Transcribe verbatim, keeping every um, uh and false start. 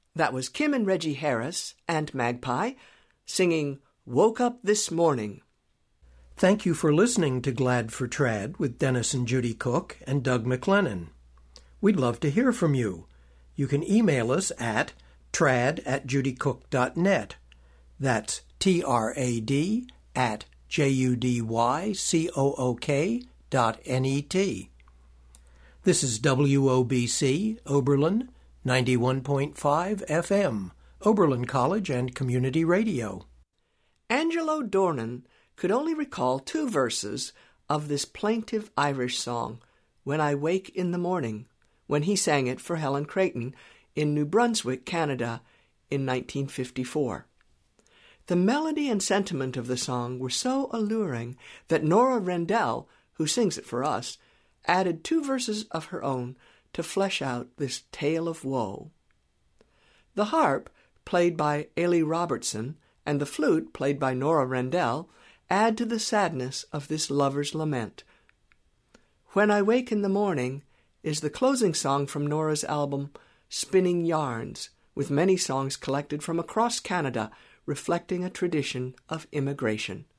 That was Kim and Reggie Harris and Magpie singing Woke Up This Morning. Thank you for listening to Glad for Trad with Dennis and Judy Cook and Doug McLennan. We'd love to hear from you. You can email us at trad at judycook dot net. That's T R A D at J U D Y C O O K dot N E T. This is W O B C, Oberlin, ninety-one point five F M, Oberlin College and Community Radio. Angelo Dornan could only recall two verses of this plaintive Irish song, When I Wake in the Morning, when he sang it for Helen Creighton in New Brunswick, Canada, in nineteen fifty-four. The melody and sentiment of the song were so alluring that Nora Rendell, who sings it for us, added two verses of her own to flesh out this tale of woe. The harp, played by Ailey Robertson, and the flute, played by Nora Rendell, add to the sadness of this lover's lament. When I Wake in the Morning is the closing song from Nora's album Spinning Yarns, with many songs collected from across Canada reflecting a tradition of immigration.